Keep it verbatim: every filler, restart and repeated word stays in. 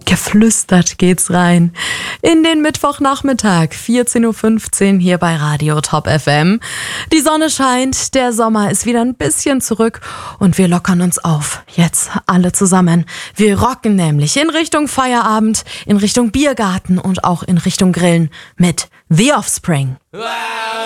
Geflüstert geht's rein in den Mittwochnachmittag, vierzehn Uhr fünfzehn hier bei Radio Top F M. Die Sonne scheint, der Sommer ist wieder ein bisschen zurück und wir lockern uns auf. Jetzt alle zusammen. Wir rocken nämlich in Richtung Feierabend, in Richtung Biergarten und auch in Richtung Grillen mit The Offspring.